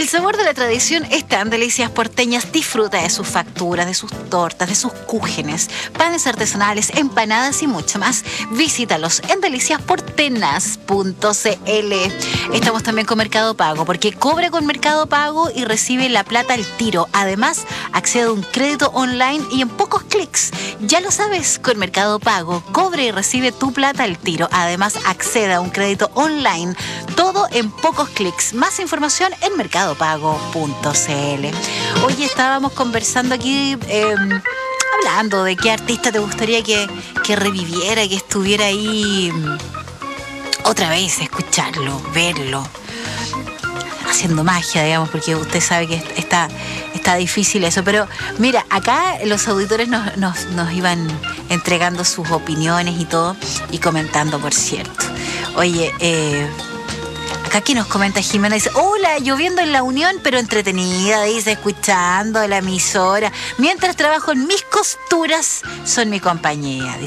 El sabor de la tradición está en Delicias Porteñas. Disfruta de sus facturas, de sus tortas, de sus cúgenes, panes artesanales, empanadas y mucho más. Visítalos en deliciasportenas.cl. Estamos también con Mercado Pago, porque cobra con Mercado Pago y recibe la plata al tiro. Además, accede a un crédito online y en pocos clics. Ya lo sabes, con Mercado Pago, cobre y recibe tu plata al tiro. Además, accede a un crédito online. Todo en pocos clics. Más información en mercadopago.cl. Hoy estábamos conversando aquí, hablando de qué artista te gustaría que reviviera, que estuviera ahí otra vez, escucharlo, verlo, haciendo magia, digamos, porque usted sabe que está difícil eso. Pero mira, acá los auditores nos iban entregando sus opiniones y todo, y comentando, por cierto. Oye, acá que nos comenta Jimena, dice: hola, lloviendo en La Unión, pero entretenida, dice, escuchando la emisora. Mientras trabajo en mis costuras, son mi compañía.